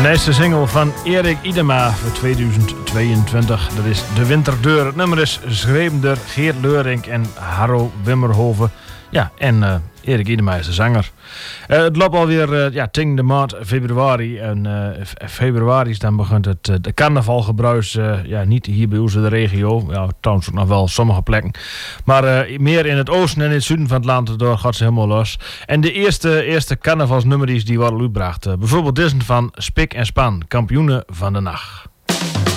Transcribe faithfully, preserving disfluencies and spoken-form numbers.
Deze single van Erik Idema voor tweeduizend tweeëntwintig. Dat is De Winterdeur. Het nummer is geschreven door Geert Leurink en Harro Wimmerhoven. Ja, en uh, Erik Idema is de zanger. Uh, het loopt alweer uh, ja, tegen de maand februari. En uh, februari is dan begint het uh, de carnavalgebruis. Uh, ja, niet hier bij ons in de regio. Ja, trouwens ook nog wel sommige plekken. Maar uh, meer in het oosten en in het zuiden van het land. Door gaat ze helemaal los. En de eerste, eerste carnavalsnummers die worden uitgebracht. Uh, bijvoorbeeld deze van Spik en Span. Kampioenen van de nacht.